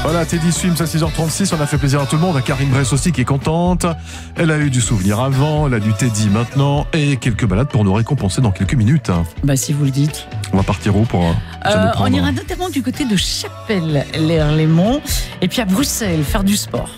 Voilà, Teddy Swims à 6h36, on a fait plaisir à tout le monde, à Karine Bress aussi qui est contente. Elle a eu du souvenir avant, elle a du Teddy maintenant et quelques balades pour nous récompenser dans quelques minutes. Bah si vous le dites. On va partir où pour on ira notamment du côté de Chapelle-l'Erlémont et puis à Bruxelles faire du sport.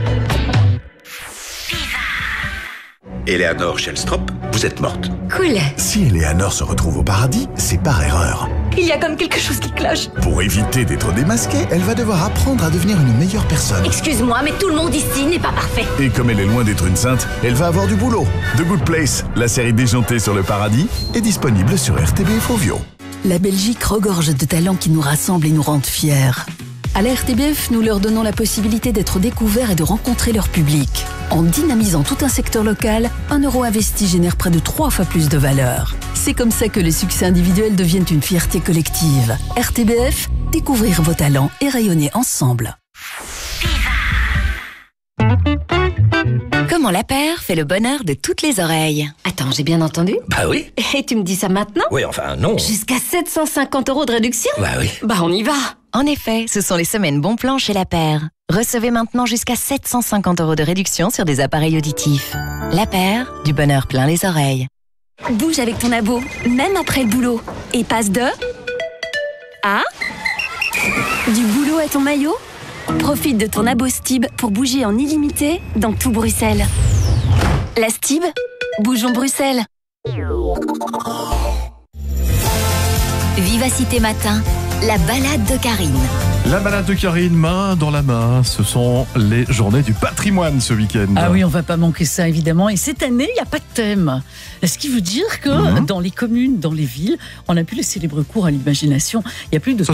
Eleanor Shellstrop, vous êtes morte. Cool. Si Eleanor se retrouve au paradis, c'est par erreur. Il y a comme quelque chose qui cloche. Pour éviter d'être démasquée, elle va devoir apprendre à devenir une meilleure personne. Excuse-moi, mais tout le monde ici n'est pas parfait. Et comme elle est loin d'être une sainte, elle va avoir du boulot. The Good Place, la série déjantée sur le paradis, est disponible sur RTBF Ovio. La Belgique regorge de talents qui nous rassemblent et nous rendent fiers. À la RTBF, nous leur donnons la possibilité d'être découverts et de rencontrer leur public. En dynamisant tout un secteur local, 1 euro investi génère près de 3 fois plus de valeur. C'est comme ça que les succès individuels deviennent une fierté collective. RTBF, découvrir vos talents et rayonner ensemble. Comment la paire fait le bonheur de toutes les oreilles. Attends, j'ai bien entendu? Bah oui. Et tu me dis ça maintenant? Oui, enfin, non. Jusqu'à 750 € de réduction? Bah oui. Bah on y va. En effet, ce sont les semaines bon plan chez La Paire. Recevez maintenant jusqu'à 750 € de réduction sur des appareils auditifs. La Paire, du bonheur plein les oreilles. Bouge avec ton abo, même après le boulot. Et passe de... à... du boulot à ton maillot. Profite de ton abo Stib pour bouger en illimité dans tout Bruxelles. La Stib, bougeons Bruxelles. Vivacité Matin, la balade de Karine. La balade de Karine, main dans la main, ce sont les journées du patrimoine ce week-end. Ah oui, on va pas manquer ça évidemment. Et cette année, il n'y a pas de thème. Ce qui veut dire que dans les communes, dans les villes, on a pu laisser libre cours à l'imagination. Il y a plus de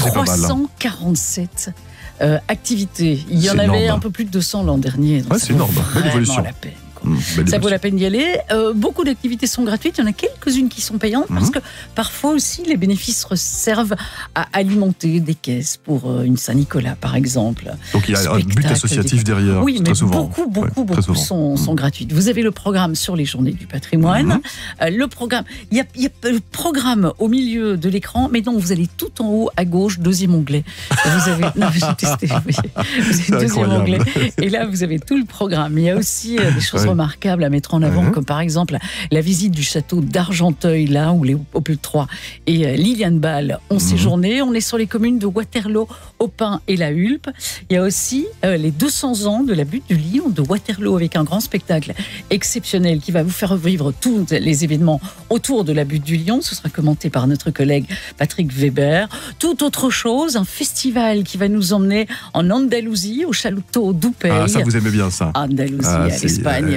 347 activités. Il y en avait un peu plus de 200 l'an dernier. Donc ouais, c'est énorme. Belle évolution. La peine. Ça vaut la peine d'y aller. Beaucoup d'activités sont gratuites. Il y en a quelques-unes qui sont payantes parce que parfois aussi les bénéfices servent à alimenter des caisses pour une Saint-Nicolas par exemple. Donc il y a un but associatif derrière. Oui, mais très souvent. beaucoup sont gratuites. Vous avez le programme sur les journées du patrimoine. Le programme, il y a le programme au milieu de l'écran, mais donc vous allez tout en haut à gauche, deuxième onglet. Vous avez, non, j'ai testé. Vous avez deuxième onglet. Et là vous avez tout le programme. Il y a aussi des choses remarquables à mettre en avant, comme par exemple la visite du château d'Argenteuil, là où les Opel 3 et Liliane Ball ont séjourné. On est sur les communes de Waterloo, Aupin et La Hulpe. Il y a aussi les 200 ans de la butte du Lion de Waterloo avec un grand spectacle exceptionnel qui va vous faire revivre tous les événements autour de la butte du Lion. Ce sera commenté par notre collègue Patrick Weber. Tout autre chose, un festival qui va nous emmener en Andalousie, au château d'Oupey. Ah, ça vous aimez bien ça. Andalousie, à l'Espagne.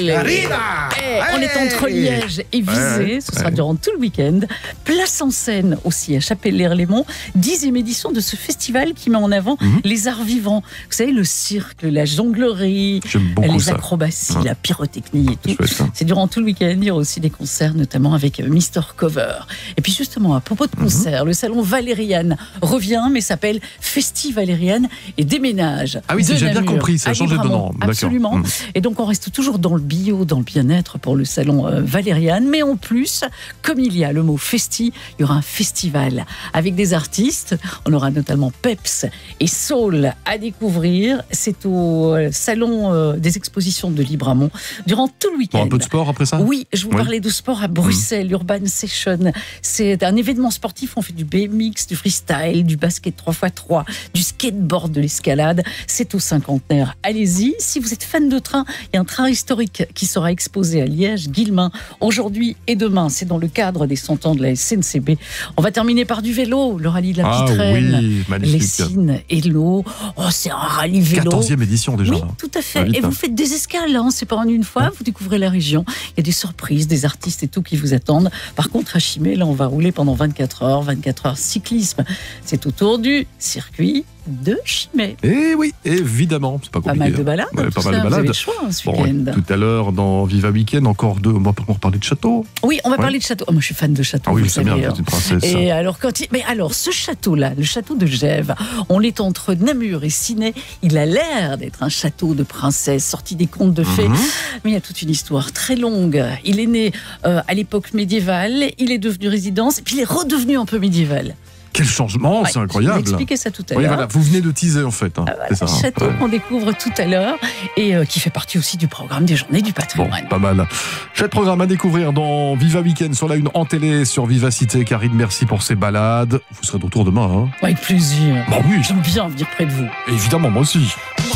On est entre Liège et Visé, ce sera durant tout le week-end. Place en scène aussi à Chapelle-l'Erlémont, 10e édition de ce festival qui met en avant les arts vivants. Vous savez, le cirque, la jonglerie, les acrobaties, la pyrotechnie et tout. C'est durant tout le week-end. Il y aura aussi des concerts, notamment avec Mr. Cover. Et puis justement, à propos de concerts, le salon Valériane revient, mais s'appelle Festi Valériane et déménage. Ah oui, j'ai bien compris, ça a changé de nom. Absolument. Et donc on reste toujours dans le bio, dans le bien-être pour le salon Valériane, mais en plus, comme il y a le mot festi, il y aura un festival avec des artistes. On aura notamment Peps et Soul à découvrir. C'est au salon des expositions de Libramont durant tout le week-end. Un peu de sport après ça? Oui, je vous parlais de sport à Bruxelles, Urban Session. C'est un événement sportif, on fait du BMX, du freestyle, du basket 3x3, du skateboard, de l'escalade. C'est au cinquantenaire. Allez-y, si vous êtes fan de train, il y a un train historique qui sera exposé à Liège, Guillemins, aujourd'hui et demain. C'est dans le cadre des 100 ans de la SNCB. On va terminer par du vélo, le rallye de la Petite Reine. Oui, magnifique. Lessines et l'eau. Oh, c'est un rallye vélo. 14e édition déjà. Oui, tout à fait. Et vous faites des escales, hein. C'est pas en une fois. Vous découvrez la région. Il y a des surprises, des artistes et tout qui vous attendent. Par contre, à Chimay, là, on va rouler pendant 24 heures cyclisme. C'est autour du circuit de Chimay. Et oui, évidemment, c'est pas compliqué. Pas mal de balades. Ouais, pas mal de balades. Vous avez le choix ce week-end. Tout à l'heure, dans Viva Weekend, encore deux. On va parler de château. Oui, on va parler de château. Oh, moi, je suis fan de château. Ah oui, c'est bien, c'est une princesse. Et alors, ce château-là, le château de Gèves, on est entre Namur et Ciney. Il a l'air d'être un château de princesse, sorti des contes de fées. Mais il y a toute une histoire très longue. Il est né à l'époque médiévale, il est devenu résidence, et puis il est redevenu un peu médiéval. Quel changement, Ouais, c'est incroyable. Je vais expliquer ça tout à Oui, l'heure. voilà, vous venez de teaser en fait. C'est ça. Château qu'on découvre tout à l'heure et qui fait partie aussi du programme des Journées du Bon, Patrimoine. pas mal. Chouette programme à découvrir dans Viva Weekend sur la une en télé sur Vivacité. Karine, merci pour ces balades. Vous serez de retour demain. Avec plaisir. Bah oui, J'aime bien venir près de vous. évidemment, moi aussi.